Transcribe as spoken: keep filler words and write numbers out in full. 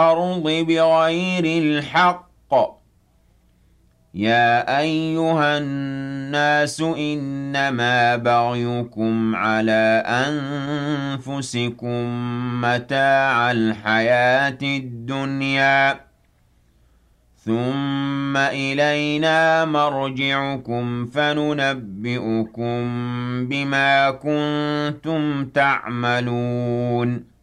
الأرض بغير الحق. يا أيها الناس إنما بغيكم على أنفسكم متاع الحياة الدنيا ثم إلينا مرجعكم فننبئكم بما كنتم تعملون